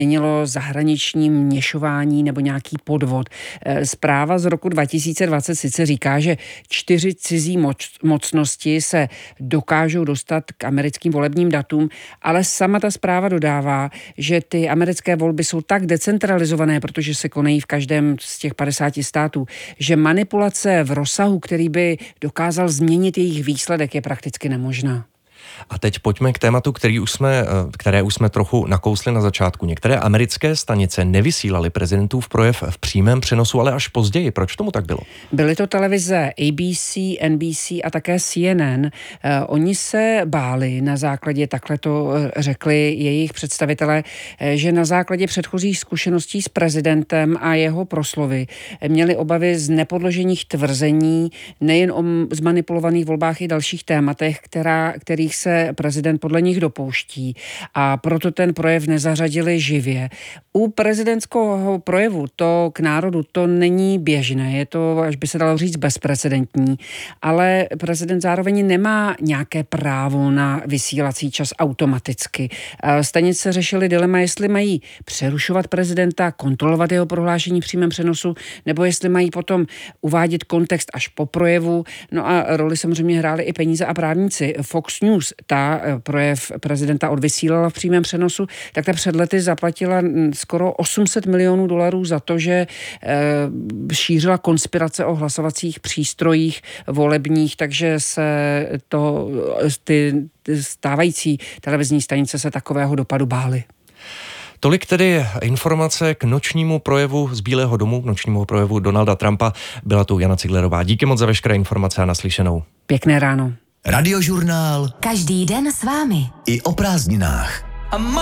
měnilo zahraniční měšování nebo nějaký podvod. Zpráva z roku 2020 sice říká, že 4 cizí mocnosti se dokážou dostat k americkým volebním datům, ale sama ta zpráva dodává, že ty americké volby jsou tak decentralizované, protože se konají v každém z těch 50 států, že manipulace v rozsahu, který by dokázal změnit jejich výsledek, je prakticky nemožná. A teď pojďme k tématu, které už jsme trochu nakousli na začátku. Některé americké stanice nevysílaly prezidentův projev v přímém přenosu, ale až později. Proč tomu tak bylo? Byly to televize ABC, NBC a také CNN. Oni se báli na základě, takhle to řekli jejich představitelé, že na základě předchozích zkušeností s prezidentem a jeho proslovy měli obavy z nepodložených tvrzení, nejen o zmanipulovaných volbách i dalších tématech, kterých se prezident podle nich dopouští, a proto ten projev nezařadili živě. U prezidentského projevu to k národu to není běžné, je to, až by se dalo říct, bezprecedentní, ale prezident zároveň nemá nějaké právo na vysílací čas automaticky. Stanice řešily dilema, jestli mají přerušovat prezidenta, kontrolovat jeho prohlášení v přímém přenosu, nebo jestli mají potom uvádět kontext až po projevu. No a roli samozřejmě hrály i peníze a právníci. Fox News, ta projev prezidenta odvysílala v přímém přenosu, tak ta před lety zaplatila skoro $800 milionů za to, že šířila konspirace o hlasovacích přístrojích volebních, takže se ty stávající televizní stanice se takového dopadu bály. Tolik tedy informace k nočnímu projevu z Bílého domu, nočnímu projevu Donalda Trumpa. Byla tu Jana Ciglerová. Díky moc za veškeré informace a naslyšenou. Pěkné ráno. Radiožurnál. Každý den s vámi. I o prázdninách.